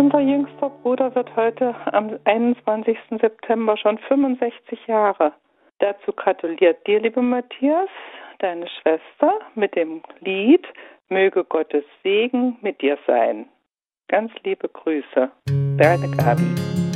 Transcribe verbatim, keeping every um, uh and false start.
Unser jüngster Bruder wird heute am einundzwanzigsten September schon fünfundsechzig Jahre. Dazu gratuliert dir, liebe Matthias, deine Schwester, mit dem Lied Möge Gottes Segen mit dir sein. Ganz liebe Grüße, deine Gabi.